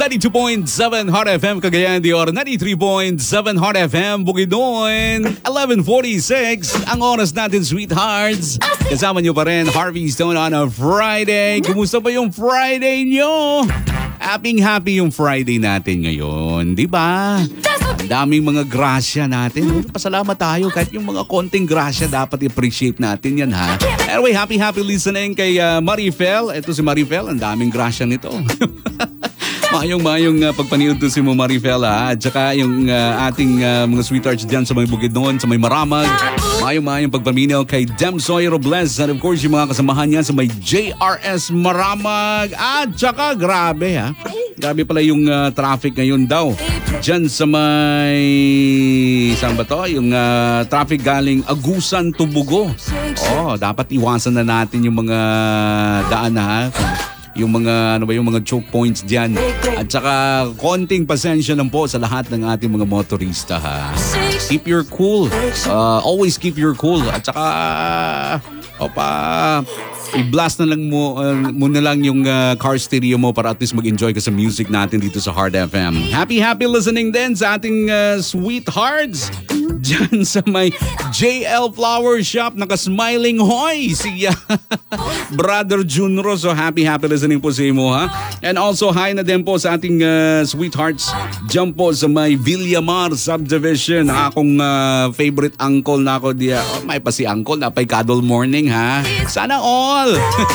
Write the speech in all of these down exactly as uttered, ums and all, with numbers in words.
ninety-two point seven Hot F M Cagayan de Oro, ninety-three point seven Hot F M Bukidnon, eleven forty-six ang oras natin, sweethearts. Kasama nyo pa rin Harvey Stone on a Friday. Kumusta ba yung Friday nyo? Happy happy yung Friday natin ngayon, di ba? Ang daming mga grasya natin. Pasalamat tayo kahit yung mga konting grasya dapat i-appreciate natin yan, ha? Anyway, happy happy listening kay uh, Marifel. Ito si Marifel, ang daming grasya nito. Mayong-mayong uh, pagpaniod to si mo, Marifel, ha? At saka yung uh, ating uh, mga sweethearts dyan sa may Bukidnon, sa may Maramag. Mayong-mayong pagpaminaw kay Demsoy Robles. And of course, yung mga kasamahan niya sa may J R S Maramag. At saka, grabe, ha? Grabe pala yung uh, traffic ngayon daw. Diyan sa may... Saan ba to? Yung uh, traffic galing Agusan to Bugo. Oh, dapat iwasan na natin yung mga daan, ha? Yung mga, ano ba, yung mga choke points diyan. At saka, konting pasensya lang po sa lahat ng ating mga motorista, ha? Keep your cool. Uh, always keep your cool. At saka, opa, i-blast na lang mo, uh, muna lang yung uh, car stereo mo para at least mag-enjoy ka sa music natin dito sa Hard F M. Happy, happy listening din sa ating uh, sweethearts dyan sa may J L Flower Shop. Naka-smiling hoy si uh, Brother Junro. So happy, happy listening po sa imo, ha? And also, hi na din po sa ating uh, sweethearts dyan po sa may Villamar Subdivision. Akong uh, favorite uncle na ako diya. Oh, may pa si uncle na pa'y cuddle morning, ha? Sana all!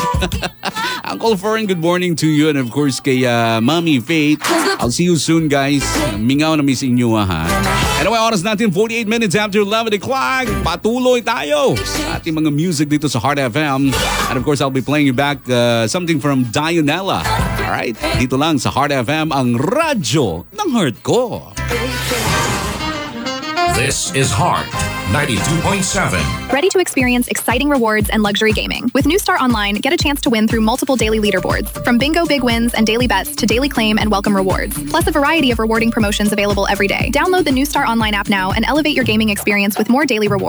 Uncle Fern, good morning to you. And of course, kay uh, Mommy Faith. I'll see you soon, guys. Mingaw na miss inyo, ha? Anyway, oras natin, forty-eight minutes after eleven o'clock. Patuloy tayo sa ating mga music dito sa Hard F M. And of course, I'll be playing you back uh, something from Dionella. Alright? Dito lang sa Hard F M, ang radyo ng heart ko. This is Heart ninety-two point seven. Ready to experience exciting rewards and luxury gaming? With New Star Online, get a chance to win through multiple daily leaderboards, from bingo big wins and daily bets to daily claim and welcome rewards, plus a variety of rewarding promotions available every day. Download the New Star Online app now and elevate your gaming experience with more daily rewards.